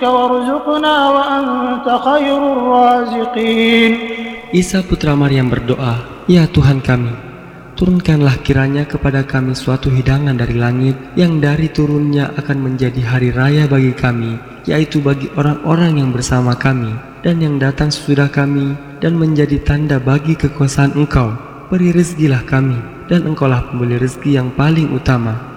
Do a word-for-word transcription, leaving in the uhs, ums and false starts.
وارزقنا وأنت خير الرازقين. Isa putra Maryam berdoa, "Ya Tuhan kami, turunkanlah kiranya kepada kami suatu hidangan dari langit yang dari turunnya akan menjadi hari raya bagi kami, yaitu bagi orang-orang yang bersama kami dan yang datang sesudah kami, dan menjadi tanda bagi kekuasaan Engkau. Beri rezekilah kami, dan Engkaulah pemberi rezeki yang paling utama."